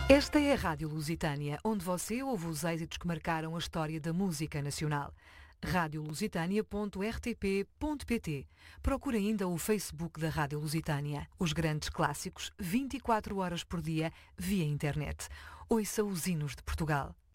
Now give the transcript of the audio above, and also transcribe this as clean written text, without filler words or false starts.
Esta é a Rádio Lusitânia, onde você ouve os êxitos que marcaram a história da música nacional. radiolusitania.rtp.pt. Procure ainda o Facebook da Rádio Lusitânia. Os grandes clássicos, 24 horas por dia, via internet. Ouça os hinos de Portugal.